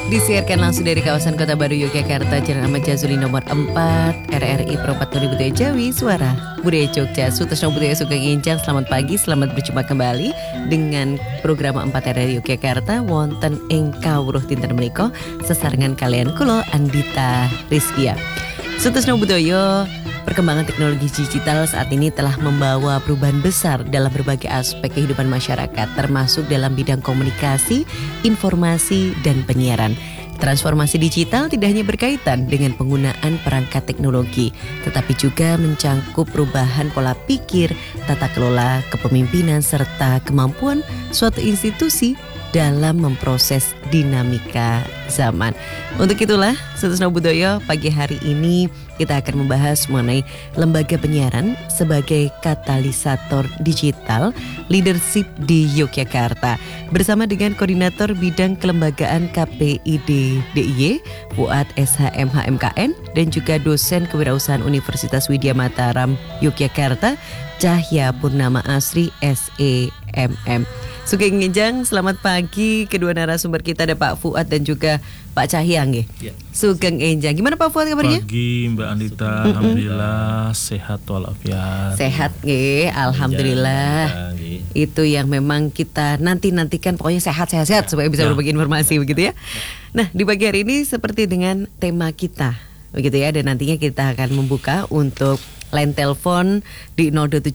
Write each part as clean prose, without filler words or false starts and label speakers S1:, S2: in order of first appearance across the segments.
S1: Disiarkan langsung dari kawasan Kota Baru Yogyakarta, Jalan Ahmad Jazuli nomor 4, RRI Perempatan Budaya Jawi, Suara Budaya Jogja. Sutresno Budaya Sugeng Enjang, selamat pagi, selamat berjumpa kembali dengan program 4 RRI Yogyakarta. Wonten ing kawruh dinten menika sesarengan kalian kula Andita Rizkia. Sutresno Budaya, perkembangan teknologi digital saat ini telah membawa perubahan besar dalam berbagai aspek kehidupan masyarakat, termasuk dalam bidang komunikasi, informasi, dan penyiaran. Transformasi digital tidak hanya berkaitan dengan penggunaan perangkat teknologi, tetapi juga mencangkup perubahan pola pikir, tata kelola, kepemimpinan, serta kemampuan suatu institusi dalam memproses dinamika zaman. Untuk itulah, Sutresno Budaya, pagi hari ini kita akan membahas mengenai lembaga penyiaran sebagai katalisator digital leadership di Yogyakarta bersama dengan Koordinator Bidang Kelembagaan KPID DIY Fuad SHMHMKN dan juga dosen Kewirausahaan Universitas Widya Mataram Yogyakarta Cahya Purnama Asri SEMM. Sugeng Enjang, selamat pagi. Kedua narasumber kita ada Pak Fuad dan juga Pak Cahya nggih. Ya. Sugeng Enjang. Gimana Pak Fuad kabarnya?
S2: Pagi Mbak Andita, alhamdulillah sehat walafiat.
S1: Sehat nggih, alhamdulillah. Itu yang memang kita nantikan, pokoknya sehat supaya bisa berbagi informasi begitu ya. Nah, di pagi hari ini seperti dengan tema kita begitu ya, dan nantinya kita akan membuka untuk line telepon di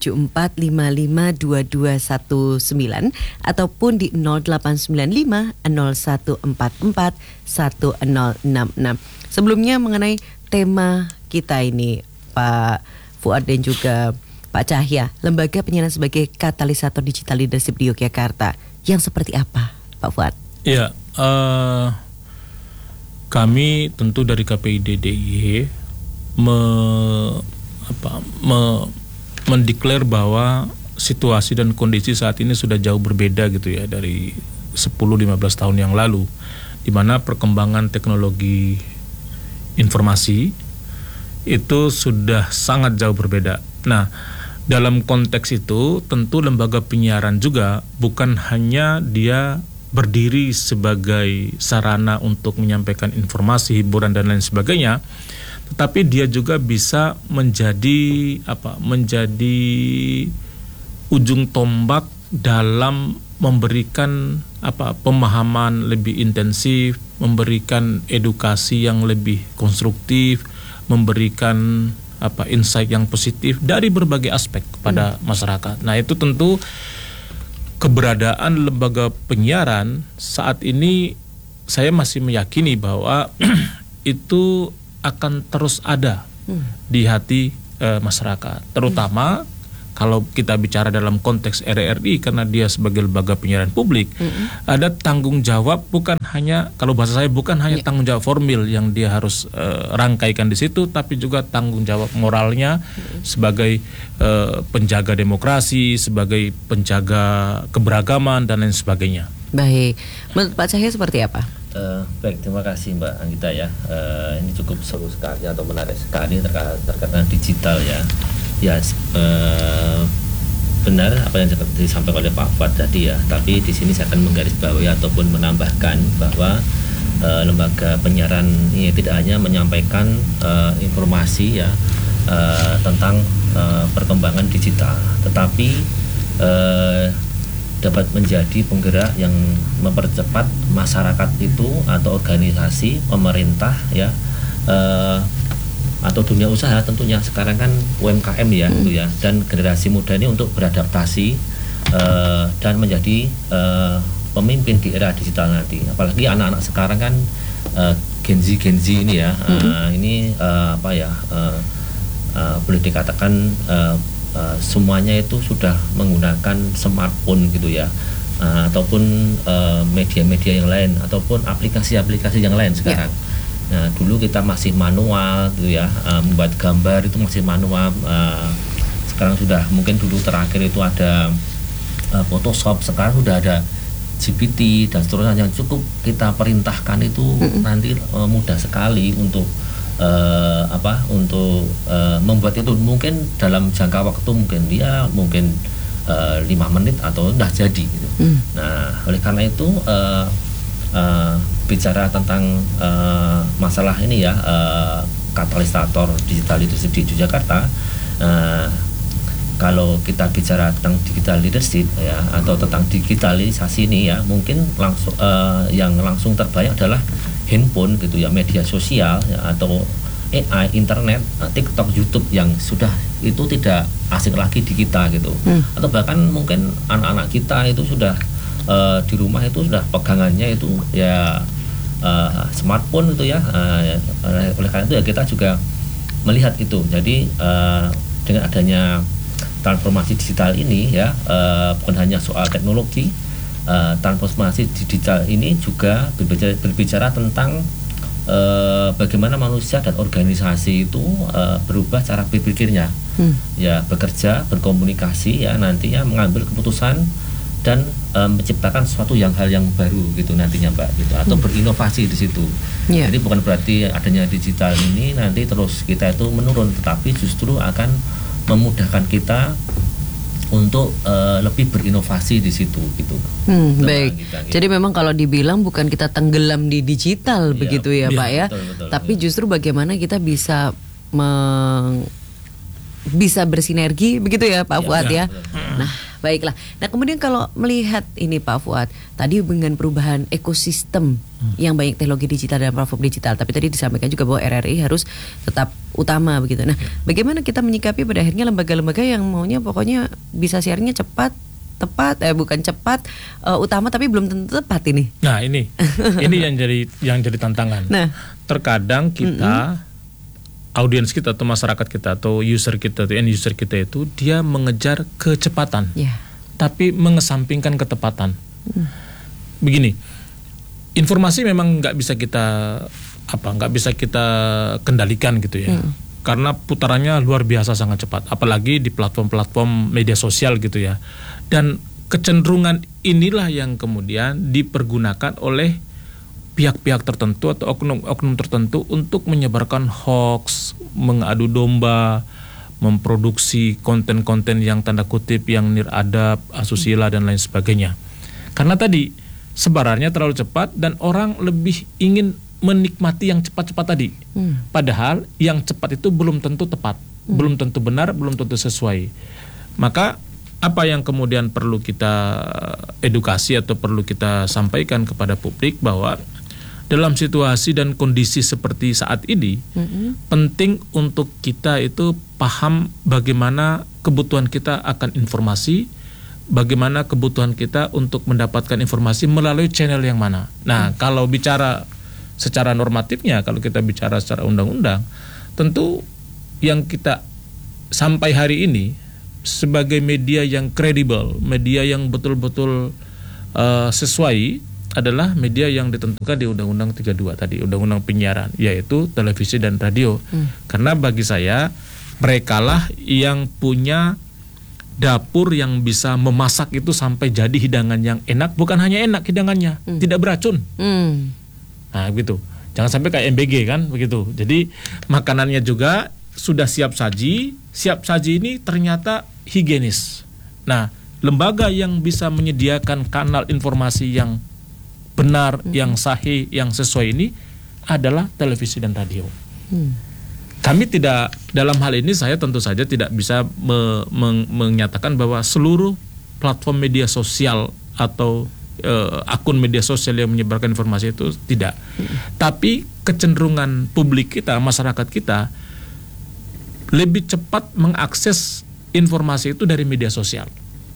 S1: 0274552219 ataupun di 089501441066. Sebelumnya mengenai tema kita ini Pak Fuad dan juga Pak Cahya, lembaga penyiaran sebagai katalisator digital leadership di Yogyakarta, yang seperti apa Pak Fuad?
S2: Ya, kami tentu dari KPID DIY mendeklar bahwa situasi dan kondisi saat ini sudah jauh berbeda gitu ya dari 10-15 tahun yang lalu, di mana perkembangan teknologi informasi itu sudah sangat jauh berbeda. Nah, dalam konteks itu tentu lembaga penyiaran juga bukan hanya dia berdiri sebagai sarana untuk menyampaikan informasi, hiburan dan lain sebagainya, tetapi dia juga bisa menjadi ujung tombak dalam memberikan pemahaman lebih intensif, memberikan edukasi yang lebih konstruktif, memberikan insight yang positif dari berbagai aspek kepada masyarakat. Nah, itu tentu keberadaan lembaga penyiaran saat ini saya masih meyakini bahwa itu akan terus ada di hati masyarakat, terutama kalau kita bicara dalam konteks RRI karena dia sebagai lembaga penyiaran publik, ada tanggung jawab bukan hanya, kalau bahasa saya bukan hanya tanggung jawab formil yang dia harus rangkaikan di situ, tapi juga tanggung jawab moralnya sebagai penjaga demokrasi, sebagai penjaga keberagaman dan lain sebagainya.
S1: Baik, menurut Pak Cahya seperti apa?
S3: Baik, terima kasih Mbak Anggita ya. Ini cukup seru sekali atau menarik sekali terkait dengan digital ya. Ya, benar apa yang disampaikan oleh Pak Fuad tadi ya. Tapi di sini saya akan menggarisbawahi ataupun menambahkan bahwa lembaga penyiaran ini tidak hanya menyampaikan informasi ya tentang perkembangan digital, tetapi dapat menjadi penggerak yang mempercepat masyarakat itu atau organisasi, pemerintah ya, atau dunia usaha tentunya sekarang kan UMKM ya, gitu ya, dan generasi muda ini untuk beradaptasi dan menjadi pemimpin di era digital nanti. Apalagi anak-anak sekarang kan Gen Z ini ya, ini boleh dikatakan semuanya itu sudah menggunakan smartphone gitu ya, ataupun media-media yang lain ataupun aplikasi-aplikasi yang lain sekarang. Nah, dulu kita masih manual gitu ya, membuat gambar itu masih manual. Sekarang sudah, mungkin dulu terakhir itu ada Photoshop, sekarang sudah ada GPT dan seterusnya yang cukup kita perintahkan itu nanti mudah sekali untuk membuat itu, mungkin dalam jangka waktu mungkin 5 menit atau udah jadi gitu. Nah, oleh karena itu bicara tentang masalah ini ya, katalisator digital leadership di Yogyakarta, kalau kita bicara tentang digital leadership ya, atau tentang digitalisasi ini ya, mungkin langsung yang langsung terbayang adalah handphone gitu ya, media sosial ya, atau AI, internet, TikTok, YouTube yang sudah itu tidak asing lagi di kita gitu. Atau bahkan mungkin anak-anak kita itu sudah di rumah itu sudah pegangannya itu ya smartphone itu ya. Oleh karena itu ya kita juga melihat itu. Jadi dengan adanya transformasi digital ini ya, bukan hanya soal teknologi, transformasi digital ini juga berbicara tentang bagaimana manusia dan organisasi itu berubah cara berpikirnya, ya, bekerja, berkomunikasi ya, nantinya mengambil keputusan dan menciptakan suatu hal yang baru gitu nantinya Mbak gitu, atau berinovasi di situ. Jadi bukan berarti adanya digital ini nanti terus kita itu menurun, tetapi justru akan memudahkan kita untuk lebih berinovasi di situ gitu.
S1: Baik. Jadi memang kalau dibilang bukan kita tenggelam di digital begitu ya Pak ya.
S3: Betul,
S1: tapi justru bagaimana kita bisa bisa bersinergi begitu ya Pak Fuad ya. Nah, baiklah. Nah, kemudian kalau melihat ini Pak Fuad, tadi dengan perubahan ekosistem yang banyak teknologi digital dan platform digital, tapi tadi disampaikan juga bahwa RRI harus tetap utama begitu. Nah, bagaimana kita menyikapi pada akhirnya lembaga-lembaga yang maunya pokoknya bisa sharingnya cepat, tepat, bukan cepat, utama tapi belum tentu tepat ini.
S2: Nah, ini yang jadi tantangan.
S1: Nah,
S2: terkadang kita audiens kita atau masyarakat kita atau user kita atau end user kita itu dia mengejar kecepatan, tapi mengesampingkan ketepatan. Begini, informasi memang nggak bisa kita kendalikan gitu ya, karena putarannya luar biasa sangat cepat, apalagi di platform-platform media sosial gitu ya. Dan kecenderungan inilah yang kemudian dipergunakan oleh pihak-pihak tertentu atau oknum tertentu untuk menyebarkan hoax, mengadu domba, memproduksi konten-konten yang tanda kutip yang niradab, asusila dan lain sebagainya. Karena tadi sebarannya terlalu cepat dan orang lebih ingin menikmati yang cepat-cepat tadi. Padahal yang cepat itu belum tentu tepat, belum tentu benar, belum tentu sesuai. Maka apa yang kemudian perlu kita edukasi atau perlu kita sampaikan kepada publik bahwa dalam situasi dan kondisi seperti saat ini, penting untuk kita itu paham bagaimana kebutuhan kita akan informasi, bagaimana kebutuhan kita untuk mendapatkan informasi melalui channel yang mana. Nah, kalau bicara secara normatifnya, kalau kita bicara secara undang-undang, tentu yang kita sampai hari ini sebagai media yang kredibel, media yang betul-betul sesuai adalah media yang ditentukan di Undang-Undang 32 tadi, Undang-Undang Penyiaran, yaitu televisi dan radio. Karena bagi saya merekalah yang punya dapur yang bisa memasak itu sampai jadi hidangan yang enak, bukan hanya enak hidangannya, tidak beracun. Nah, gitu. Jangan sampai kayak MBG kan, begitu. Jadi makanannya juga sudah siap saji ini ternyata higienis. Nah, lembaga yang bisa menyediakan kanal informasi yang benar, yang sahih, yang sesuai ini adalah televisi dan radio. Kami tidak, dalam hal ini saya tentu saja tidak bisa menyatakan bahwa seluruh platform media sosial atau akun media sosial yang menyebarkan informasi itu tidak. Tapi kecenderungan publik kita, masyarakat kita lebih cepat mengakses informasi itu dari media sosial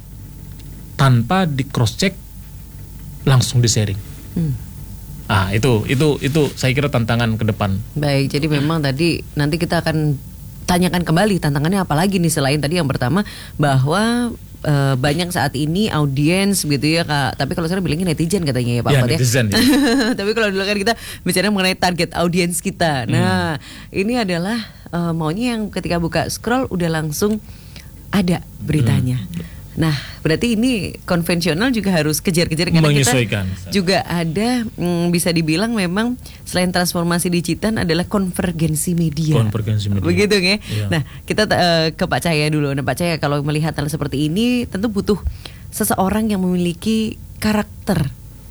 S2: tanpa di cross check, langsung di sharing. Ah, itu saya kira tantangan ke depan.
S1: Baik, jadi memang tadi nanti kita akan tanyakan kembali tantangannya apa lagi nih selain tadi yang pertama bahwa banyak saat ini audiens gitu ya Kak. Tapi kalau sekarang bilangnya netizen katanya ya Pak Fuad ya.
S2: Netizen, ya.
S1: Tapi kalau dulu kan kita bicara mengenai target audiens kita. Nah, ini adalah maunya yang ketika buka scroll udah langsung ada beritanya. Nah, berarti ini konvensional juga harus kejar-kejar karena
S2: menyesuaikan.
S1: Kita juga ada bisa dibilang memang selain transformasi digital adalah konvergensi media.
S2: Konvergensi media.
S1: Begitu ya.
S2: Iya.
S1: Nah, kita ke Pak Cahya dulu. Nah, Pak Cahya kalau melihat hal seperti ini tentu butuh seseorang yang memiliki karakter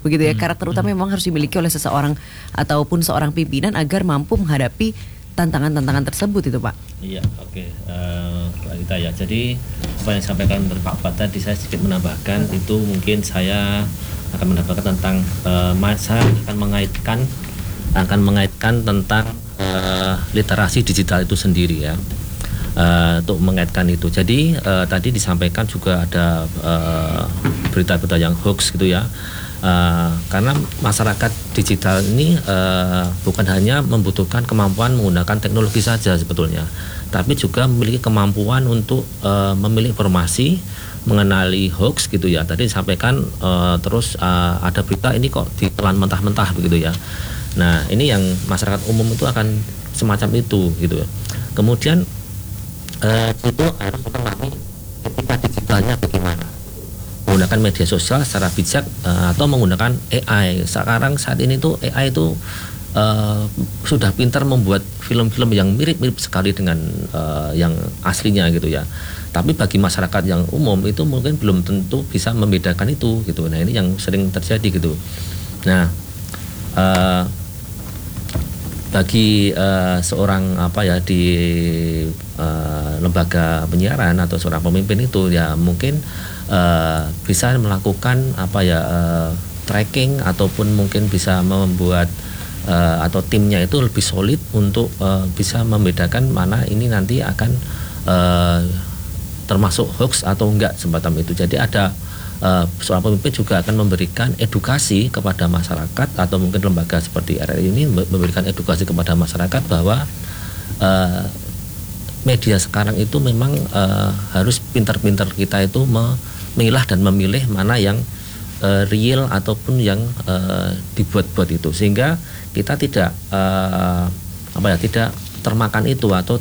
S1: begitu ya. Karakter utama memang harus dimiliki oleh seseorang ataupun seorang pimpinan agar mampu menghadapi tantangan-tantangan tersebut itu Pak.
S3: Iya, oke. Mbak Rita ya. Jadi apa yang disampaikan oleh Pak Fuad tadi saya sedikit menambahkan itu mungkin saya akan menambahkan tentang saya akan mengaitkan tentang literasi digital itu sendiri ya. Untuk mengaitkan itu. Jadi tadi disampaikan juga ada berita-berita yang hoax gitu ya. Karena masyarakat digital ini bukan hanya membutuhkan kemampuan menggunakan teknologi saja sebetulnya, tapi juga memiliki kemampuan untuk memilih informasi, mengenali hoax gitu ya. Tadi disampaikan terus ada berita ini kok ditelan mentah-mentah begitu ya. Nah ini yang masyarakat umum itu akan semacam itu gitu ya. Kemudian itu harus memahami etika digitalnya bagaimana, menggunakan media sosial secara bijak atau menggunakan AI. Saat ini tuh AI itu sudah pintar membuat film-film yang mirip-mirip sekali dengan yang aslinya gitu ya. Tapi bagi masyarakat yang umum itu mungkin belum tentu bisa membedakan itu gitu. Nah ini yang sering terjadi gitu. Nah bagi seorang di lembaga penyiaran atau seorang pemimpin itu ya mungkin bisa melakukan tracking ataupun mungkin bisa membuat atau timnya itu lebih solid untuk bisa membedakan mana ini nanti akan termasuk hoax atau enggak semacam itu. Jadi ada seorang pemimpin juga akan memberikan edukasi kepada masyarakat atau mungkin lembaga seperti RRI ini memberikan edukasi kepada masyarakat bahwa media sekarang itu memang harus pintar-pintar kita itu memilah dan memilih mana yang real ataupun yang dibuat-buat itu, sehingga kita tidak tidak termakan itu atau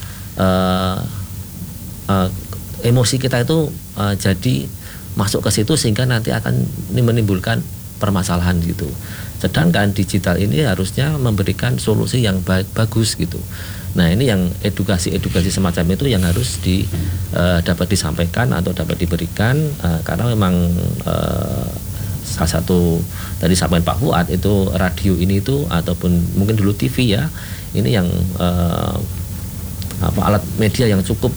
S3: emosi kita itu jadi masuk ke situ sehingga nanti akan menimbulkan permasalahan gitu. Sedangkan digital ini harusnya memberikan solusi yang bagus gitu. Nah ini yang edukasi semacam itu yang harus dapat disampaikan atau dapat diberikan karena memang salah satu tadi sampaikan Pak Fuad itu radio ini itu ataupun mungkin dulu TV ya, ini yang alat media yang cukup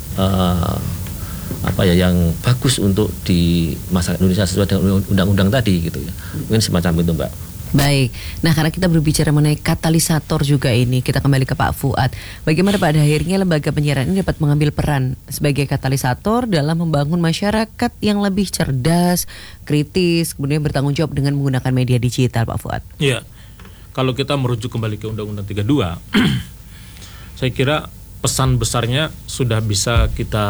S3: yang bagus untuk di masyarakat Indonesia sesuai dengan undang-undang tadi gitu ya. Mungkin semacam itu Mbak.
S1: Baik, nah karena kita berbicara mengenai katalisator juga ini, kita kembali ke Pak Fuad. Bagaimana pada akhirnya lembaga penyiaran ini dapat mengambil peran sebagai katalisator dalam membangun masyarakat yang lebih cerdas, kritis, kemudian bertanggung jawab dengan menggunakan media digital, Pak Fuad?
S2: Iya, kalau kita merujuk kembali ke Undang-Undang 32, saya kira pesan besarnya sudah bisa kita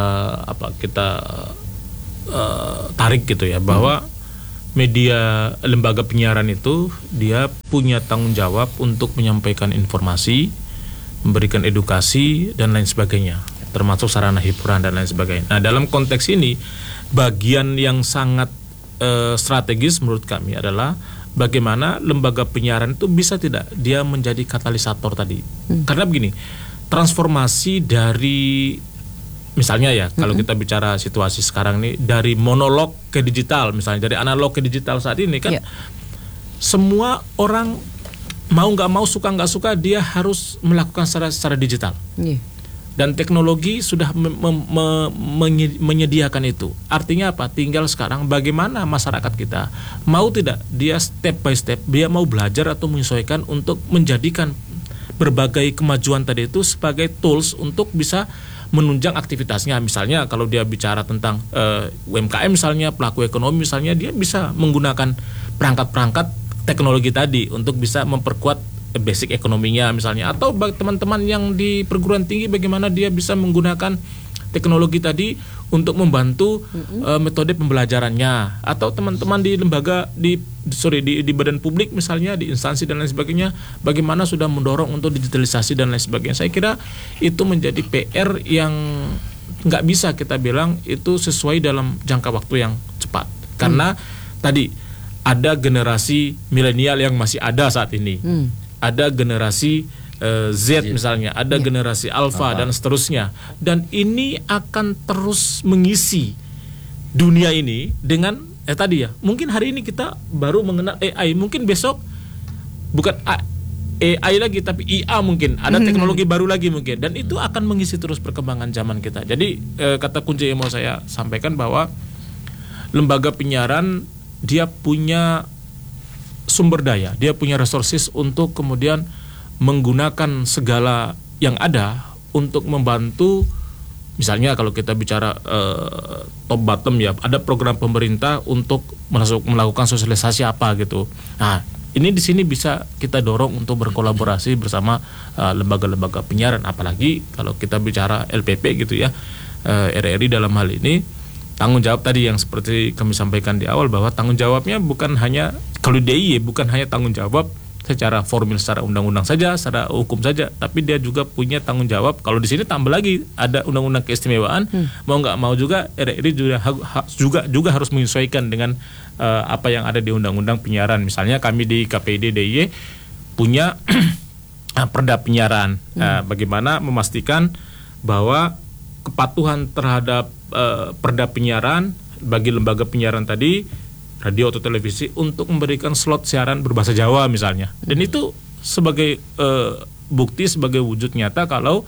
S2: tarik gitu ya, bahwa media lembaga penyiaran itu dia punya tanggung jawab untuk menyampaikan informasi, memberikan edukasi dan lain sebagainya, termasuk sarana hiburan dan lain sebagainya. Nah dalam konteks ini bagian yang sangat strategis menurut kami adalah bagaimana lembaga penyiaran itu bisa tidak dia menjadi katalisator tadi. Karena begini, transformasi dari misalnya ya, kalau kita bicara situasi sekarang ini dari monolog ke digital, misalnya dari analog ke digital saat ini kan, semua orang mau nggak mau, suka nggak suka, dia harus melakukan secara digital. Dan teknologi sudah menyediakan itu. Artinya apa? Tinggal sekarang bagaimana masyarakat kita mau tidak dia step by step, dia mau belajar atau menyesuaikan untuk menjadikan berbagai kemajuan tadi itu sebagai tools untuk bisa menunjang aktivitasnya. Misalnya kalau dia bicara tentang UMKM misalnya, pelaku ekonomi misalnya, dia bisa menggunakan perangkat-perangkat teknologi tadi untuk bisa memperkuat basic ekonominya misalnya. Atau teman-teman yang di perguruan tinggi bagaimana dia bisa menggunakan teknologi tadi untuk membantu metode pembelajarannya. Atau teman-teman di lembaga di badan publik misalnya, di instansi dan lain sebagainya, bagaimana sudah mendorong untuk digitalisasi dan lain sebagainya. Saya kira itu menjadi PR yang nggak bisa kita bilang itu sesuai dalam jangka waktu yang cepat. Karena tadi ada generasi milenial yang masih ada saat ini, ada generasi Z misalnya, ada generasi Alpha dan seterusnya. Dan ini akan terus mengisi dunia ini dengan tadi ya, mungkin hari ini kita baru mengenal AI, mungkin besok bukan AI lagi tapi IA mungkin, ada teknologi baru lagi mungkin, dan itu akan mengisi terus perkembangan zaman kita. Jadi kata kunci yang mau saya sampaikan bahwa lembaga penyiaran dia punya sumber daya, dia punya resources untuk kemudian menggunakan segala yang ada untuk membantu. Misalnya kalau kita bicara top bottom ya, ada program pemerintah untuk melakukan sosialisasi apa gitu. Nah, ini di sini bisa kita dorong untuk berkolaborasi bersama lembaga-lembaga penyiaran, apalagi kalau kita bicara LPP gitu ya, RRI dalam hal ini tanggung jawab tadi yang seperti kami sampaikan di awal, bahwa tanggung jawabnya bukan hanya kalau DIY bukan hanya tanggung jawab secara formil secara undang-undang saja, secara hukum saja, tapi dia juga punya tanggung jawab. Kalau di sini tambah lagi ada undang-undang keistimewaan, mau nggak mau juga RRI juga harus menyesuaikan dengan apa yang ada di undang-undang penyiaran. Misalnya kami di KPID DIY punya perda penyiaran, bagaimana memastikan bahwa kepatuhan terhadap perda penyiaran bagi lembaga penyiaran tadi, radio atau televisi, untuk memberikan slot siaran berbahasa Jawa misalnya. Dan itu sebagai bukti, sebagai wujud nyata kalau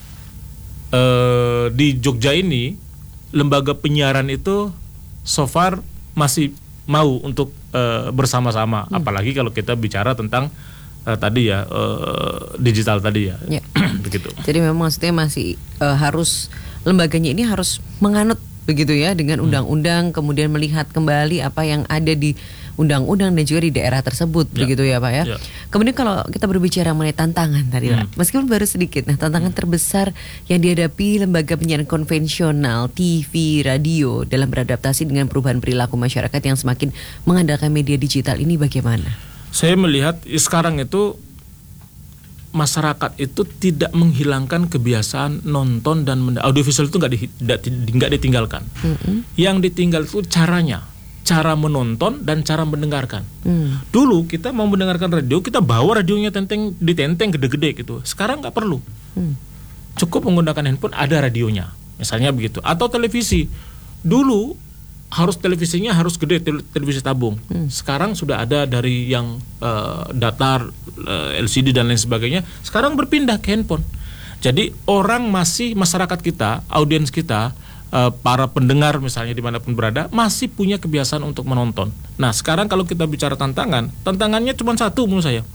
S2: di Jogja ini lembaga penyiaran itu so far masih mau untuk bersama-sama, apalagi kalau kita bicara tentang tadi ya digital tadi ya. Begitu.
S1: Jadi memang maksudnya masih harus lembaganya ini harus menganut begitu ya dengan undang-undang, kemudian melihat kembali apa yang ada di undang-undang dan juga di daerah tersebut, begitu ya Pak ya. Kemudian kalau kita berbicara mengenai tantangan tadi Pak, meskipun baru sedikit, nah tantangan terbesar yang dihadapi lembaga penyiaran konvensional, TV, radio dalam beradaptasi dengan perubahan perilaku masyarakat yang semakin mengandalkan media digital ini bagaimana?
S2: Saya melihat sekarang itu masyarakat itu tidak menghilangkan kebiasaan nonton dan audiovisual itu nggak ditinggalkan. Yang ditinggal itu caranya, cara menonton dan cara mendengarkan. Dulu kita mau mendengarkan radio, kita bawa radionya ditenteng gede-gede gitu. Sekarang nggak perlu, cukup menggunakan handphone, ada radionya, misalnya begitu. Atau televisi, dulu televisinya harus gede, televisi tabung. Sekarang sudah ada dari yang datar, LCD dan lain sebagainya. Sekarang berpindah ke handphone. Jadi masyarakat kita, audiens kita, para pendengar misalnya dimanapun berada, masih punya kebiasaan untuk menonton. Nah sekarang kalau kita bicara tantangannya cuma satu menurut saya.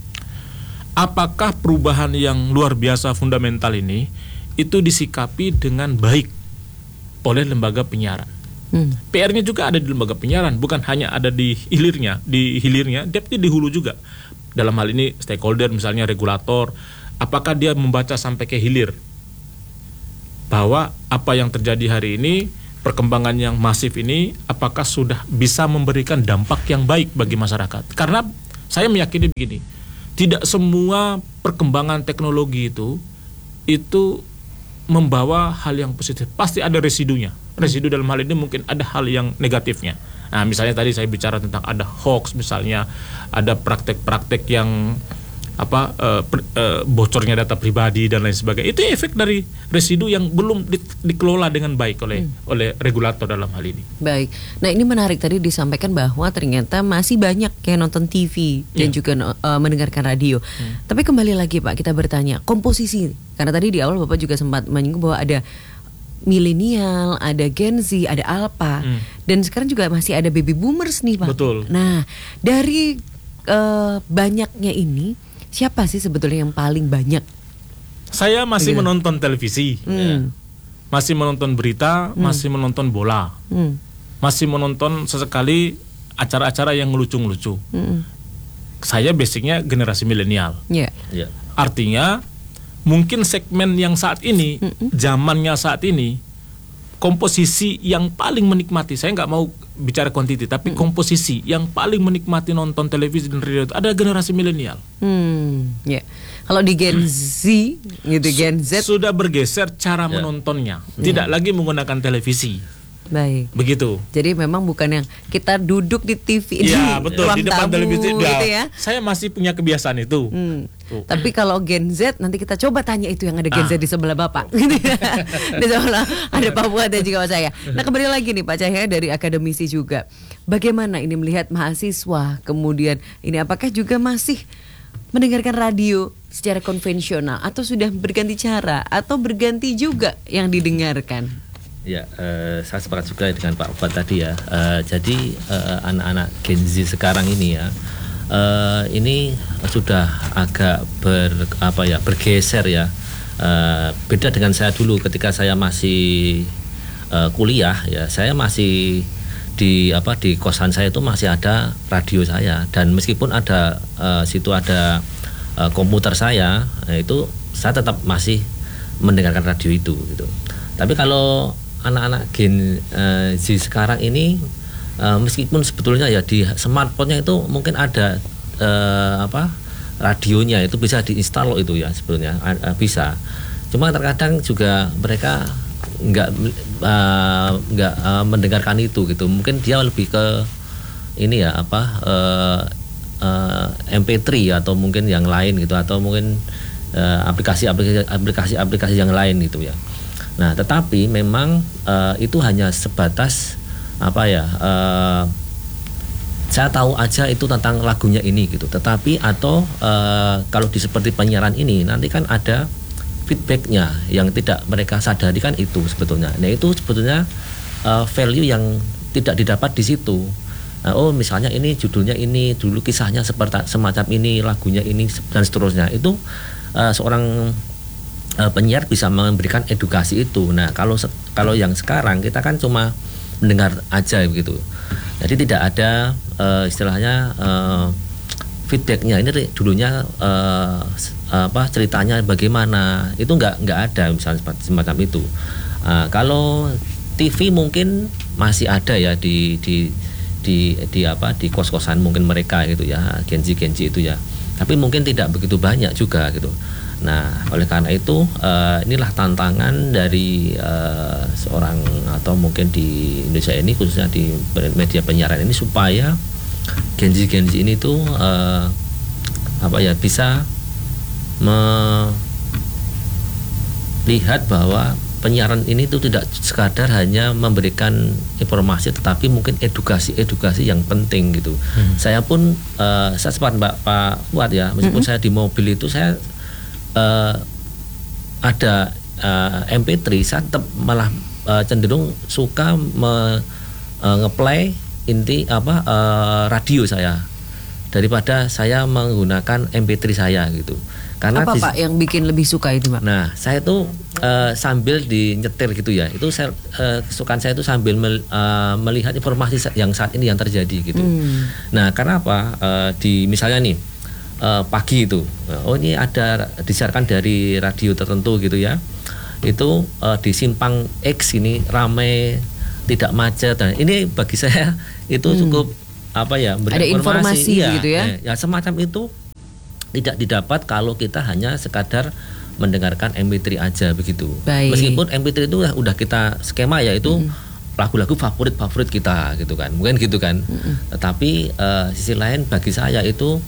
S2: Apakah perubahan yang luar biasa fundamental ini itu disikapi dengan baik oleh lembaga penyiaran? PR-nya juga ada di lembaga penyiaran, bukan hanya ada di hilirnya, tapi di hulu juga. Dalam hal ini stakeholder misalnya regulator, apakah dia membaca sampai ke hilir bahwa apa yang terjadi hari ini, perkembangan yang masif ini, apakah sudah bisa memberikan dampak yang baik bagi masyarakat? Karena saya meyakini begini, tidak semua perkembangan teknologi itu membawa hal yang positif, pasti ada residunya. Residu dalam hal ini mungkin ada hal yang negatifnya. Nah, misalnya tadi saya bicara tentang ada hoax, misalnya ada praktek-praktek yang bocornya data pribadi dan lain sebagainya. Itu efek dari residu yang belum dikelola dengan baik oleh regulator dalam hal ini.
S1: Baik. Nah, ini menarik tadi disampaikan bahwa ternyata masih banyak yang nonton TV dan juga mendengarkan radio. Tapi kembali lagi Pak, kita bertanya komposisi. Karena tadi di awal Bapak juga sempat menyinggung bahwa ada milenial, ada Gen Z, ada Alpha, dan sekarang juga masih ada baby boomers nih Pak.
S2: Betul.
S1: Nah, dari banyaknya ini, siapa sih sebetulnya yang paling banyak?
S2: Saya masih menonton televisi, masih menonton berita, masih menonton bola, masih menonton sesekali acara-acara yang lucu-lucu. Saya basicnya generasi milenial. Artinya mungkin segmen yang saat ini, zamannya saat ini, komposisi yang paling menikmati, saya nggak mau bicara kuantiti, tapi komposisi yang paling menikmati nonton televisi dan radio itu ada generasi milenial.
S1: Kalau di Gen Z, gitu Gen Z
S2: sudah bergeser cara menontonnya, tidak lagi menggunakan televisi,
S1: Baik.
S2: Begitu.
S1: Jadi memang bukan yang kita duduk di TV
S2: Iya betul,
S1: ruang
S2: di depan
S1: tamu
S2: televisi.
S1: gitu ya.
S2: Saya masih punya kebiasaan itu. Tuh.
S1: Tapi kalau Gen Z nanti kita coba tanya itu yang ada Gen Z di sebelah Bapak. Gitu ya. Di sebelah ada Pak Fuad dan juga Pak Cahya. Nah kembali lagi nih Pak Cahya dari akademisi juga. Bagaimana ini melihat mahasiswa kemudian ini apakah juga masih mendengarkan radio secara konvensional atau sudah berganti cara atau berganti juga yang didengarkan?
S3: Ya, saya sepakat juga dengan Pak Fuad tadi ya. Jadi anak-anak Gen Z sekarang ini ya, ini sudah agak bergeser ya. Beda dengan saya dulu ketika saya masih kuliah ya, saya masih di kosan saya itu masih ada radio saya, dan meskipun ada situ ada komputer saya, itu saya tetap masih mendengarkan radio itu gitu. Tapi kalau anak-anak Gen Z sekarang ini meskipun sebetulnya ya di smartphone-nya itu mungkin ada radionya, itu bisa diinstal itu ya sebetulnya bisa. Cuma terkadang juga mereka nggak mendengarkan itu gitu. Mungkin dia lebih ke ini ya MP3 atau mungkin yang lain gitu, atau mungkin aplikasi yang lain gitu ya. Nah, tetapi memang itu hanya sebatas saya tahu aja itu tentang lagunya ini gitu. Tetapi kalau seperti penyiaran ini nanti kan ada feedbacknya yang tidak mereka sadari kan itu sebetulnya. Nah, itu sebetulnya value yang tidak didapat di situ. Oh, misalnya ini judulnya ini, dulu kisahnya semacam ini, lagunya ini dan seterusnya. Itu seorang penyiar bisa memberikan edukasi itu. Nah, kalau yang sekarang kita kan cuma mendengar aja begitu. Jadi tidak ada istilahnya feedbacknya. Ini dulunya ceritanya bagaimana? Itu nggak ada misalnya semacam itu. Kalau TV mungkin masih ada ya di kos-kosan mungkin mereka gitu ya, Gen Z itu ya. Tapi mungkin tidak begitu banyak juga gitu. Nah, oleh karena itu inilah tantangan dari seorang atau mungkin di Indonesia ini khususnya di media penyiaran ini supaya Gen Z ini tuh bisa melihat bahwa penyiaran ini tuh tidak sekadar hanya memberikan informasi, tetapi mungkin edukasi yang penting gitu. Saya pun saya sempat Pak Fuad ya, meskipun saya di mobil itu saya ada MP3, saya tetap malah cenderung suka ngeplay radio saya daripada saya menggunakan MP3 saya gitu. Karena
S1: apa Pak yang bikin lebih suka itu Pak?
S3: Nah, saya tuh sambil nyetir gitu ya, itu kesukaan saya itu sambil melihat informasi yang saat ini yang terjadi gitu. Nah, karena apa? Misalnya nih pagi itu, ini ada disiarkan dari radio tertentu gitu ya, itu di simpang X ini ramai, tidak macet. Dan ini bagi saya itu cukup ada
S1: informasi gitu ya.
S3: Ya semacam itu tidak didapat kalau kita hanya sekadar mendengarkan MP3 aja begitu.
S1: Baik.
S3: Meskipun MP3 itu udah kita skema ya, itu lagu-lagu favorit kita gitu kan, mungkin gitu kan. Tetapi sisi lain bagi saya itu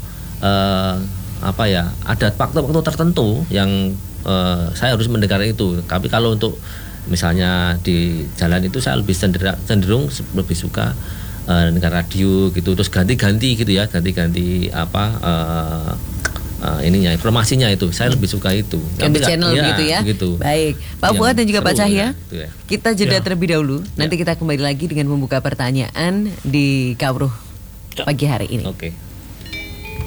S3: ada waktu-waktu tertentu yang saya harus mendengar itu. Tapi kalau untuk misalnya di jalan itu saya lebih cenderung lebih suka dengar radio gitu, terus ganti-ganti gitu ya, ininya informasinya itu saya lebih suka itu.
S1: Ganti channel gitu ya.
S3: Begitu.
S1: Baik, Pak Fuad dan juga Pak Cahya.
S3: Gitu ya.
S1: Kita jeda terlebih dahulu. Nanti kita kembali lagi dengan membuka pertanyaan di Kawruh pagi hari ini.
S3: Oke.